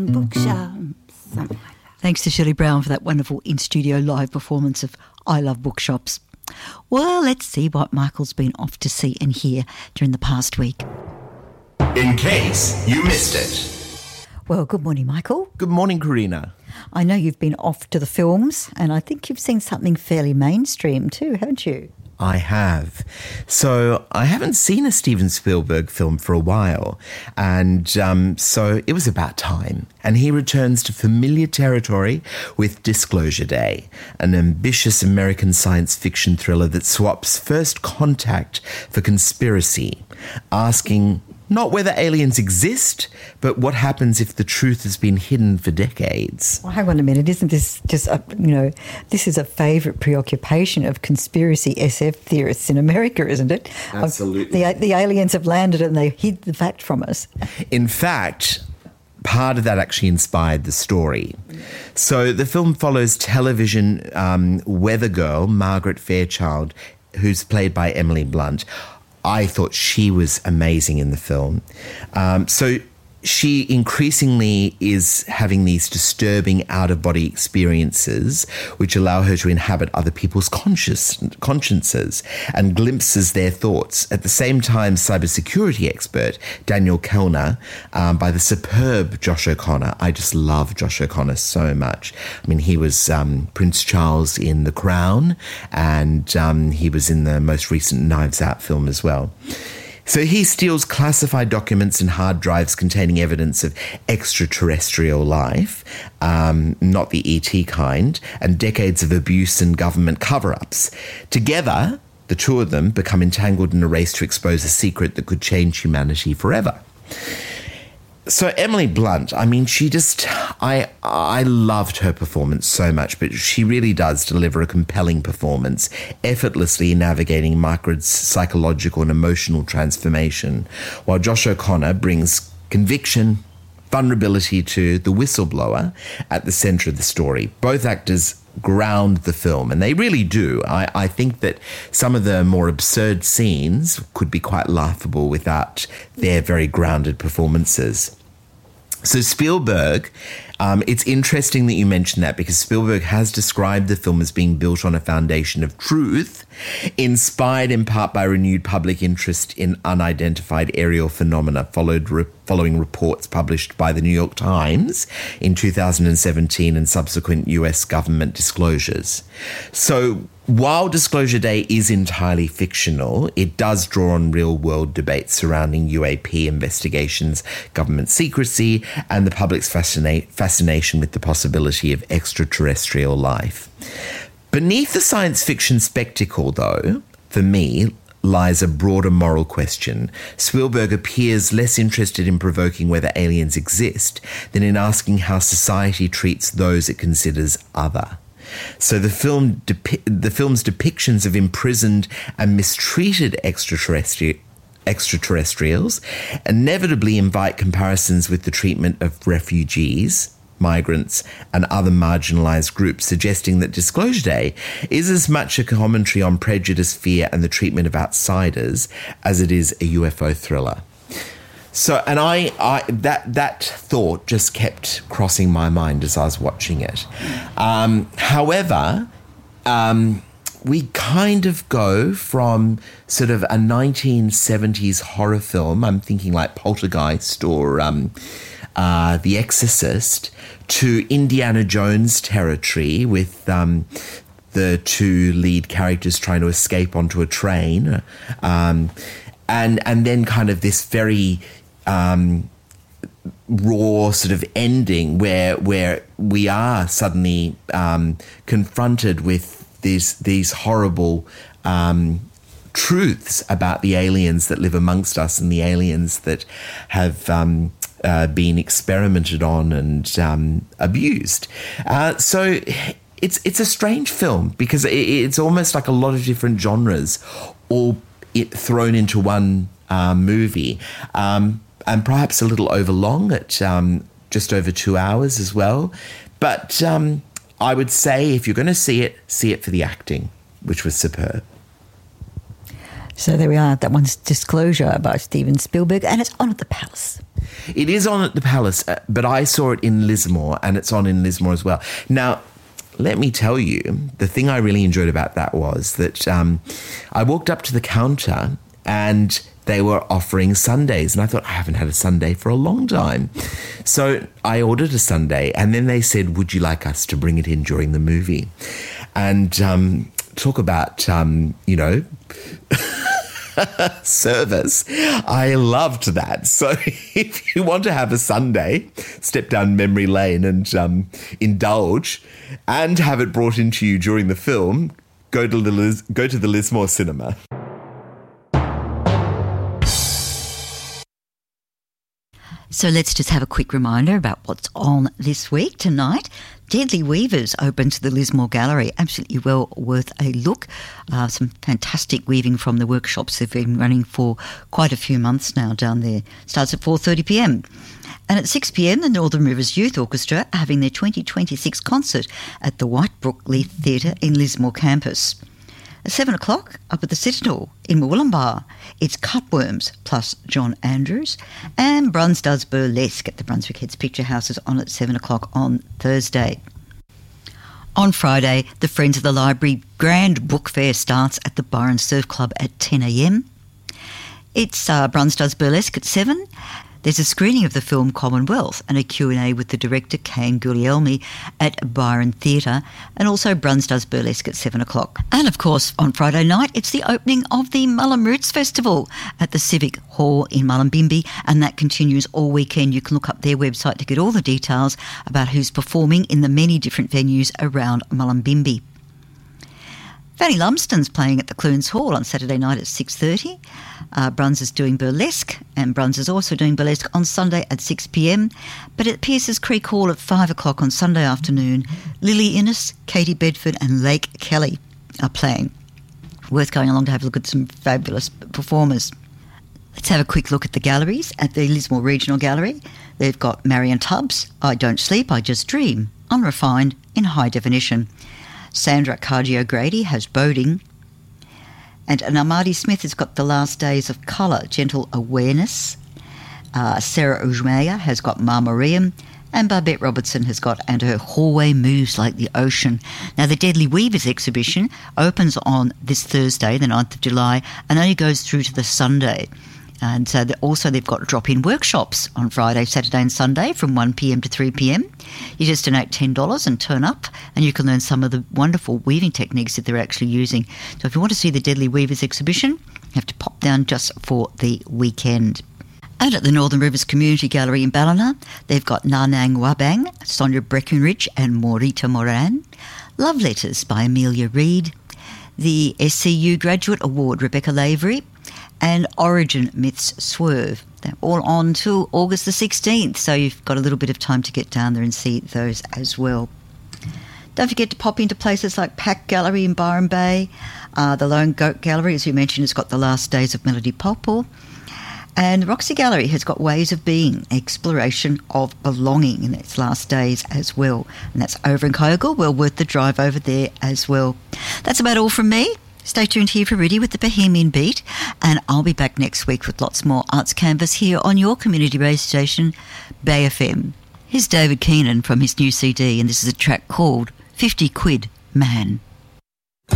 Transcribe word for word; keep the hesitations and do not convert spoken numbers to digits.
some bookshops, something like that. Thanks to Shirley Brown for that wonderful in-studio live performance of I Love Bookshops. Well, let's see what Michael's been off to see and hear during the past week. In case you missed it. Well, good morning, Michael. Good morning, Karina. I know you've been off to the films, and I think you've seen something fairly mainstream too, haven't you? I have. So I haven't seen a Steven Spielberg film for a while, and um, so it was about time. And he returns to familiar territory with Disclosure Day, an ambitious American science fiction thriller that swaps First Contact for Conspiracy, asking not whether aliens exist, but what happens if the truth has been hidden for decades. Well, hang on a minute. Isn't this just, a, you know, this is a favourite preoccupation of conspiracy S F theorists in America, isn't it? Absolutely. The, the aliens have landed and they hid the fact from us. In fact, part of that actually inspired the story. So the film follows television um, weather girl Margaret Fairchild, who's played by Emily Blunt. I thought she was amazing in the film. Um, so she increasingly is having these disturbing out-of-body experiences which allow her to inhabit other people's conscious, consciences and glimpses their thoughts. At the same time, cybersecurity expert Daniel Kellner, um, by the superb Josh O'Connor. I just love Josh O'Connor so much. I mean, he was um, Prince Charles in The Crown, and um, he was in the most recent Knives Out film as well. So he steals classified documents and hard drives containing evidence of extraterrestrial life, um, not the E T kind, and decades of abuse and government cover-ups. Together, the two of them become entangled in a race to expose a secret that could change humanity forever. So Emily Blunt, I mean, she just, I I loved her performance so much, but she really does deliver a compelling performance, effortlessly navigating Margaret's psychological and emotional transformation, while Josh O'Connor brings conviction, vulnerability to the whistleblower at the centre of the story. Both actors ground the film, and they really do. I, I think that some of the more absurd scenes could be quite laughable without their very grounded performances. So Spielberg, um, it's interesting that you mentioned that, because Spielberg has described the film as being built on a foundation of truth, inspired in part by renewed public interest in unidentified aerial phenomena, followed re- following reports published by the New York Times in two thousand seventeen and subsequent U S government disclosures. So while Disclosure Day is entirely fictional, it does draw on real-world debates surrounding U A P investigations, government secrecy, and the public's fascina- fascination with the possibility of extraterrestrial life. Beneath the science fiction spectacle, though, for me, lies a broader moral question. Spielberg appears less interested in provoking whether aliens exist than in asking how society treats those it considers other. So the film depi- the film's depictions of imprisoned and mistreated extraterrestri- extraterrestrials inevitably invite comparisons with the treatment of refugees, migrants, and other marginalised groups, suggesting that Disclosure Day is as much a commentary on prejudice, fear, and the treatment of outsiders as it is a U F O thriller. So, and I, I that that thought just kept crossing my mind as I was watching it. Um, however, um, we kind of go from sort of a nineteen seventies horror film, I'm thinking like Poltergeist or um, uh, The Exorcist, to Indiana Jones territory with um, the two lead characters trying to escape onto a train, um, and and then kind of this very Um, raw sort of ending where where we are suddenly um, confronted with these these horrible um, truths about the aliens that live amongst us and the aliens that have um, uh, been experimented on and um, abused. Uh, so it's it's a strange film because it, it's almost like a lot of different genres all it thrown into one uh, movie. Um, And perhaps a little overlong at um, just over two hours as well. But um, I would say if you're going to see it, see it for the acting, which was superb. So there we are. That one's Disclosure by Steven Spielberg, and it's on at the Palace. It is on at the Palace, uh, but I saw it in Lismore, and it's on in Lismore as well. Now, let me tell you, the thing I really enjoyed about that was that um, I walked up to the counter and they were offering sundaes, and I thought, I haven't had a sundae for a long time. So I ordered a sundae, and then they said, would you like us to bring it in during the movie? And um, talk about, um, you know... service. I loved that. So if you want to have a sundae, step down memory lane and um, indulge and have it brought into you during the film, go to the Lis- go to the Lismore Cinema. So let's just have a quick reminder about what's on this week. Tonight, Deadly Weavers open to the Lismore Gallery. Absolutely well worth a look. Uh, some fantastic weaving from the workshops. They've been running for quite a few months now down there. Starts at four thirty p m. And at six p m, the Northern Rivers Youth Orchestra are having their twenty twenty-six concert at the Whitebrook Leith Theatre in Lismore campus. At seven o'clock, up at the Citadel in Murwillumbah, it's Cutworms plus John Andrews, and Bruns does Burlesque at the Brunswick Heads Picture House is on at seven o'clock on Thursday. On Friday, the Friends of the Library Grand Book Fair starts at the Byron Surf Club at ten a m. It's uh, Bruns does Burlesque at seven. There's a screening of the film Commonwealth and a Q and A with the director Kane Guglielmi at Byron Theatre, and also Bruns does Burlesque at seven o'clock. And of course, on Friday night, it's the opening of the Mullum Roots Festival at the Civic Hall in Mullumbimby, and that continues all weekend. You can look up their website to get all the details about who's performing in the many different venues around Mullumbimby. Fanny Lumsden's playing at the Clunes Hall on Saturday night at six thirty. Uh, Bruns is doing burlesque, and Bruns is also doing burlesque on Sunday at six p m. But at Pierce's Creek Hall at five o'clock on Sunday afternoon, Lily Innes, Katie Bedford and Lake Kelly are playing. Worth going along to have a look at some fabulous performers. Let's have a quick look at the galleries. At the Lismore Regional Gallery, they've got Marion Tubbs, I Don't Sleep, I Just Dream, unrefined in high definition. Sandra Cardi-O'Grady has Boding. And Namadi Smith has got The Last Days of Colour, Gentle Awareness. Uh, Sarah Ujmaya has got Marmoreum. And Barbette Robertson has got And Her Hallway Moves Like the Ocean. Now, the Deadly Weavers exhibition opens on this Thursday, the ninth of July, and only goes through to the Sunday. And uh, also they've got drop-in workshops on Friday, Saturday and Sunday from one p m to three p m. You just donate ten dollars and turn up, and you can learn some of the wonderful weaving techniques that they're actually using. So if you want to see the Deadly Weavers exhibition, you have to pop down just for the weekend. And at the Northern Rivers Community Gallery in Ballina, they've got Nanang Wabang, Sonia Breckenridge and Morita Moran. Love Letters by Amelia Reid. The S C U Graduate Award, Rebecca Lavery. And Origin Myths Swerve. They're all on till August the sixteenth, so you've got a little bit of time to get down there and see those as well. Don't forget to pop into places like Pack Gallery in Byron Bay. Uh, the Lone Goat Gallery, as we mentioned, has got The Last Days of Melody Popple. And the Roxy Gallery has got Ways of Being, Exploration of Belonging in its last days as well. And that's over in Kyogle, well worth the drive over there as well. That's about all from me. Stay tuned here for Riddy with the Bohemian Beat, and I'll be back next week with lots more Arts Canvas here on your community radio station, Bay F M. Here's David Keenan from his new C D, and this is a track called fifty Quid Man.